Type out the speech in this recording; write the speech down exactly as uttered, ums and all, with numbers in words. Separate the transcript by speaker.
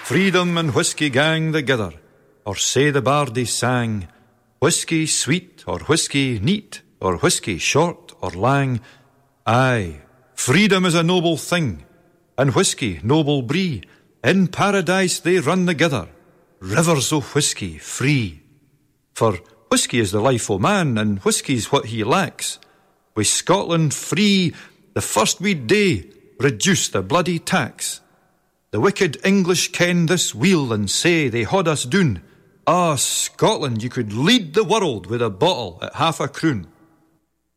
Speaker 1: Freedom and whisky gang together, or say the bardie sang, whisky sweet, or whisky neat, or whisky short or lang. Aye, freedom is a noble thing, and whisky noble bree. In paradise they run together, rivers o' whisky free. For whisky is the life o' man, and whisky's what he lacks. Wi' Scotland free, the first we'd day reduce the bloody tax. The wicked English ken this weel and say they had us doon. Ah, Scotland, you could lead the world with a bottle at half a croon.